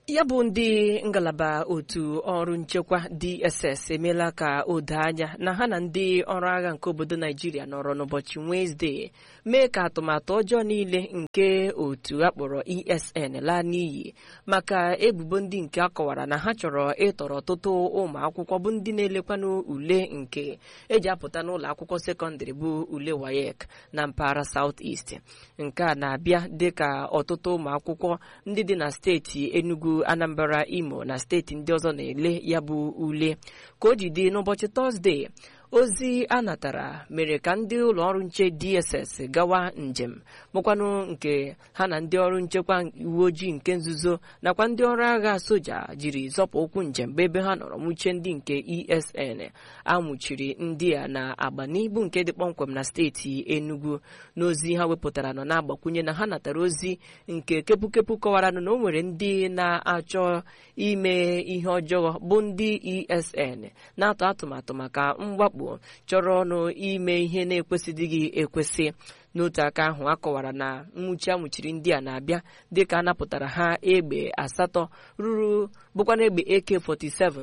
ya bụ ndị ngalaba otu ọrụ nchekwa DSS emeela ka o doo anya na ha na ndị ọrụ agha nke obodo Naijiria nọrọ n'ụbọchị Wenezdee mee ka atụmatụ ọjọọ niile nke otu akpọrọ ESN laa n'iyi maka ebubo ndị nke akọwara na ha chọrọ ịtọrọ ọtụtụ ụmụ akwụkwọ bụ ndị na-elekwanụ ule nke eji apụta n'ụlọ akwụkwọ sekọndịrị bụ ule WAEC na mpaghara South East. Nke a na-abịa dịka ọtụtụ ụmụ akwụkwọ ndị dị na steeti Enugu, Anambra, Imo na steeti ndị ọzọ na-ele ya bụ ule ka o ji dị n'ụbọchị Tọzdee. Ozi a natara mere ka ndị ụlọ ọrụ nche DSS gawa njem bụkwanụ nke ha na ndị ọrụ nchekwa uwe ojii nke nzuzo nakwa ndị ọrụ agha soja jiri zọpụ ụkwụ njem bụ ebe ha nọrọ nwuchie ndị nke ESN amụchiri ndị a na agba n'ibu nke dị kpọmkwem na steeti Enugu. N'ozi ha wepụtara nọ na-agbakwunye na ha natara ozi nke kepukepu kọwaranụ na o nwere ndị na-achọ ime ihe ọjọọ bụ ndị ESN na-atụ atụmatụ maka mwakpo chọrọ ọnụ ime ihe na-ekwesịdịghị ekwesị. N'otu aka ahụ akọwara na nwụchi amụchiri ndị a na-abịa dịka a napụtara ha egbe 8 ruru bụkwana egbe AK-47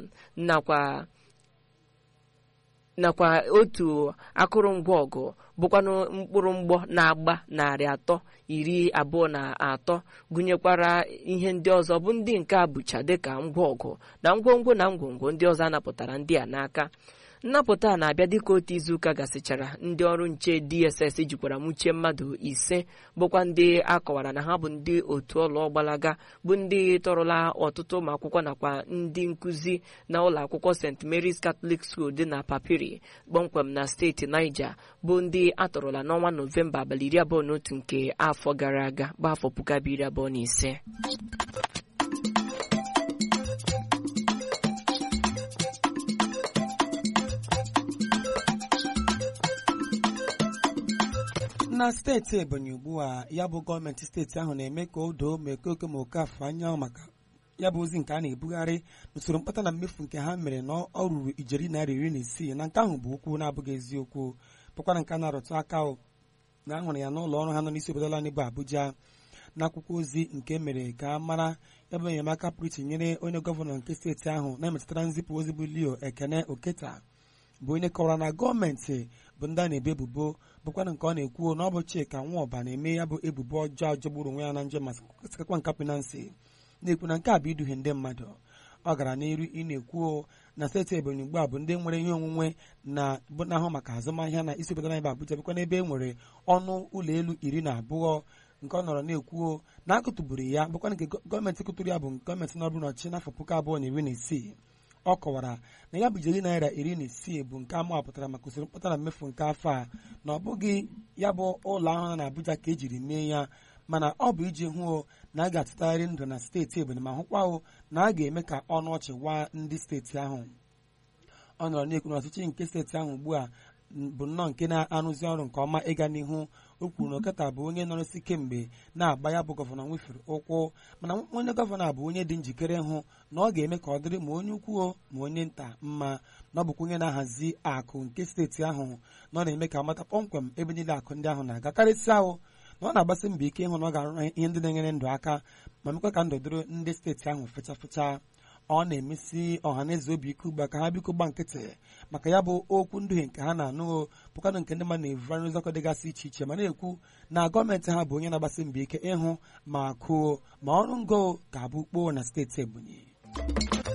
nakwa otu akụrụngwa ọgụ bụkwanụ mkpụrụ mgbọ na-agba 323 gụnyekwara ihe ndị ọzọ bụ ndị nke a bụcha dịka ngwa ọgụ na ngwongwo na ngwongwo ndị ọzọ a napụtara ndị a n'aka. Nnapụta a na-abịa dịka otu izuụka gasịchara ndị ọrụ nche DSS jikwara nwuchie mmadụ 5 bụkwa ndị akọwara na ha bụ ndị otu ọlụ ọgbalaga bụ ndị tọrọla ọtụtụ ụmụ akwụkwọ nakwa ndị nkụzi na ụlọ akwụkwọ St. Mary's Catholic School dị na Papiri kpọmkwem na steeti Niger bụ ndị atọrọla n'ọnwa Nọvemba abalị 21 nke afọ gara aga bụ afọ 2025. na steeti Ebonyi ugbu a ya bụ gọọmenti steeti ahụ na-eme ka o doo ma oke ma oke afọ anya maka ya bụ ozi nke a na-ebugharị n'usoro mkpata na mmefu nke ha mere na ọ ruru ijeri naira 16 na nke ahụ bụ okwu na-abụghị eziokwu bụkwara nke a na-arụtụ aka na ahụrụ ya n'ụlọ ọrụ ha nọ n'isi obodo ala n'Igbo Abuja. N'akwụkwọ ozi nke mere ka a mara ya bụ enyemaka pụrụ iche nyere onye gọvanọ nke steeti ahụ na-emetụtara nzipụ ozi bụ Leo Ekene Oketa bụ onye kọwara na gọọmenti bụ ndị a na-ebe ebubo bụkwana nke ọ na-ekwu na ọ bụ Chika Nwọba na-eme ya bụ ebubo ọjọọ jọgburu onwe ya na njọ ma sikakwa nka pinansi na-ekwu na nke a bụ iduhie ndị mmadụ. Ọ gara n'iru ị na-ekwu na steeti Ebonyi ugbu a bụ ndị nwere ihe onwunwe na bụ n'ahụ maka azụmahịa na isi obodo anyị Abuja bụkwa n'ebe e nwere ọnụ ụlọ elu 12 nke ọ nọrọ na-ekwu na akụtụburu ya bụkwa nke gọọmenti kụtụrụ ya bụ gọọmenti nọrụ n'ọchị n'afọ 2016. Ọ kọwara na ya bụ ijeri naira 16 bụ nke amahọpụtara maka usoro mkpata na mmefu nke afọ a na ọ bụghị ya bụ ụlọ ahụ na Abuja ka ejiri mee ya mana ọ bụ iji hụ na a ga-atụtagharị ndụ na steeti Ebonyi ma hụkwa na a ga-eme ka ọnụ ọchị waa ndị steeti ahụ. Ọ nọrọ na-ekwu na ọchịchị nke steeti ahụ ugbu a bụ nnọọ nke na-arụzi ọrụ nke ọma ịga n'ihu. O kwuru na Oketa bụ onye nọrọsi kemgbe na-agba ya bụ gọvanọ nwefere ụkwụ mana onye gọvanọ bụ onye dị njikere hụ na ọ ga-eme ka ọ dịrị ma onye ukwu ma onye nta mma na ọ bụkwa onye na-ahazi akụ nke steeti ahụ na ọ na-eme ka amata kpọmkwem ebe niile akụ ndị ahụ na-aga karịsịa ahụ na ọ na-agbasi mbọ ike ịhụ na ọ ga-arụ ihe ndị na-enyere ndụ aka ma mekwa ka ndụ dịrị ndị steeti ahụ fecha. Ọ na-emesi ọhaneze obi ike ugbu a ka ha biko gba nkịtị maka ya bụ okwu nduhie nke ha na-anụ bụkwanụ nke ndị mmadụ na-evugharị ụzọ dịgasị iche iche ma na-ekwu na gọọmenti ha bụ onye na-agbasi mbọ ike ịhụ ma kụọ ma ọrụ ngo ga-abụ kpoo na steeti Ebonyi.